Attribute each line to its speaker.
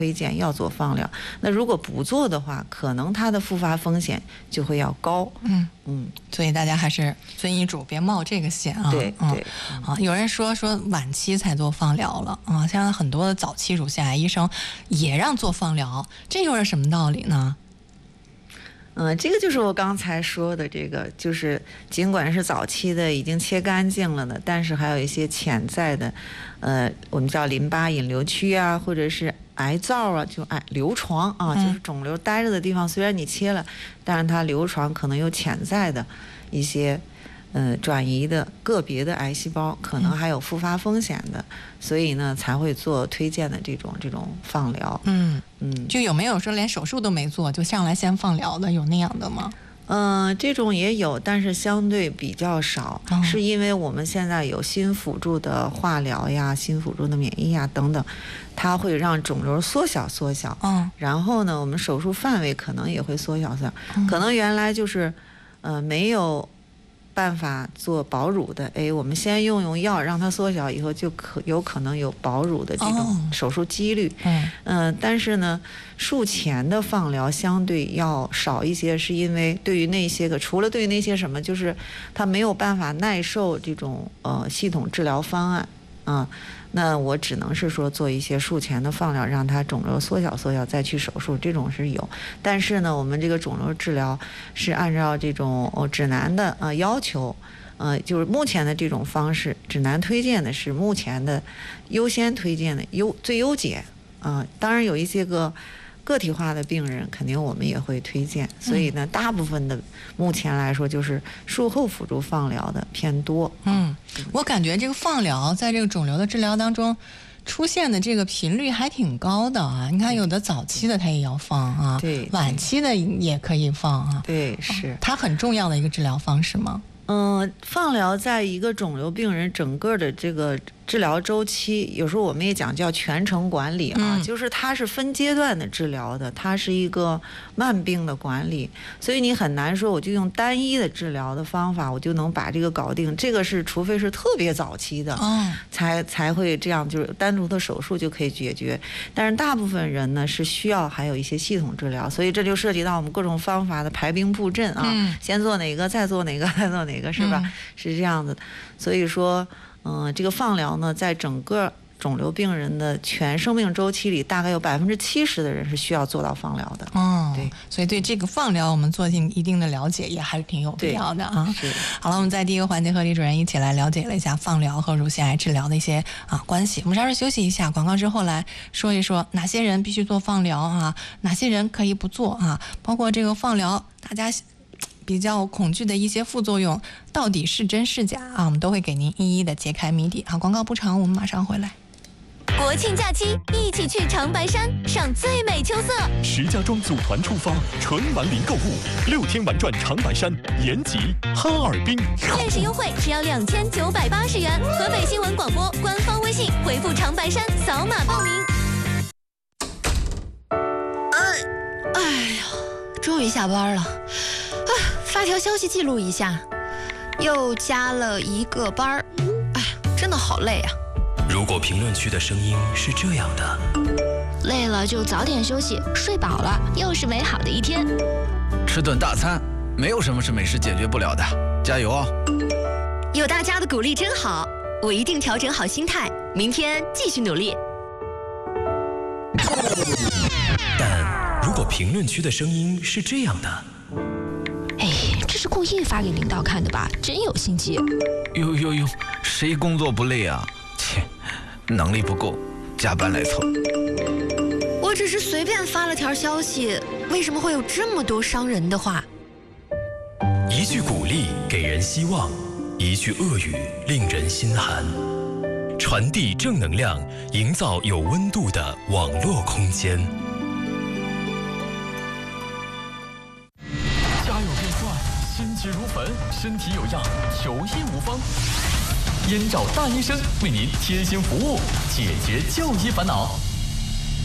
Speaker 1: 推荐要做放疗。那如果不做的话，可能它的复发风险就会要高。
Speaker 2: 所以大家还是遵医嘱，别冒这个险啊。
Speaker 1: 对。
Speaker 2: 有人说晚期才做放疗了啊，现在很多的早期乳腺癌医生也让做放疗，这又是什么道理呢？
Speaker 1: 这个就是我刚才说的，这个就是尽管是早期的已经切干净了的，但是还有一些潜在的，我们叫淋巴引流区啊，或者是癌灶啊，就瘤床啊，就是肿瘤待着的地方，虽然你切了，但是它瘤床可能有潜在的一些转移的个别的癌细胞，可能还有复发风险的，所以呢才会做推荐的这种放疗。
Speaker 2: 就有没有说连手术都没做就上来先放疗的，有那样的吗？
Speaker 1: 这种也有，但是相对比较少，是因为我们现在有新辅助的化疗呀、新辅助的免疫呀等等，它会让肿瘤缩小，然后呢，我们手术范围可能也会缩小，可能原来就是没有办法做保乳的，我们先用药让它缩小，以后就有可能有保乳的这种手术几率。但是呢，术前的放疗相对要少一些，是因为对于那些个，除了对于那些什么，就是它没有办法耐受这种系统治疗方案那我只能是说做一些术前的放疗，让它肿瘤缩小再去手术，这种是有。但是呢，我们这个肿瘤治疗是按照这种指南的要求，就是目前的这种方式，指南推荐的是目前的优先推荐的最优解当然有一些个体化的病人，肯定我们也会推荐。所以呢，大部分的目前来说就是术后辅助放疗的偏多。
Speaker 2: 我感觉这个放疗在这个肿瘤的治疗当中出现的这个频率还挺高的啊。你看有的早期的它也要放啊，
Speaker 1: 对，
Speaker 2: 晚期的也可以放啊。
Speaker 1: 对，是
Speaker 2: 它很重要的一个治疗方式吗？
Speaker 1: 放疗在一个肿瘤病人整个的这个治疗周期，有时候我们也讲叫全程管理就是它是分阶段的治疗的，它是一个慢病的管理，所以你很难说我就用单一的治疗的方法我就能把这个搞定，这个是除非是特别早期的才会这样，就是单独的手术就可以解决。但是大部分人呢是需要还有一些系统治疗，所以这就涉及到我们各种方法的排兵布阵先做哪个再做哪个再做哪个，是吧？是这样子。所以说这个放疗呢，在整个肿瘤病人的全生命周期里，大概有70%的人是需要做到放疗的。对，
Speaker 2: 所以对这个放疗我们做进一定的了解，也还是挺有必要的啊。好了，我们在第一个环节和李主任一起来了解了一下放疗和乳腺癌治疗的一些关系。我们稍事休息一下，广告之后来说一说哪些人必须做放疗哪些人可以不做包括这个放疗大家比较恐惧的一些副作用到底是真是假我们都会给您一一的揭开谜底。广告不长，我们马上回来。
Speaker 3: 国庆假期一起去长白山赏最美秋色
Speaker 4: 石家庄组团出发，纯玩林购物，6天玩转长白山、延吉、哈尔滨，
Speaker 3: 限时优惠只要2980元。河北新闻广播官方微信回复长白山扫码报名。
Speaker 5: 终于下班了发条消息记录一下，又加了一个班真的好累
Speaker 6: 如果评论区的声音是这样的，
Speaker 5: 累了就早点休息，睡饱了又是美好的一天。
Speaker 7: 吃顿大餐，没有什么是美食解决不了的，加油哦！
Speaker 5: 有大家的鼓励真好，我一定调整好心态，明天继续努力。
Speaker 6: 但如果评论区的声音是这样的，
Speaker 5: 这是故意发给领导看的吧？真有心机。
Speaker 7: 哟，谁工作不累啊？切，能力不够，加班来凑。
Speaker 5: 我只是随便发了条消息，为什么会有这么多伤人的话？
Speaker 6: 一句鼓励给人希望，一句恶语令人心寒。传递正能量，营造有温度的网络空间。
Speaker 4: 家有变坏，心急如焚，身体有恙，求医无方。燕赵大医生为您贴心服务，解决就医烦恼。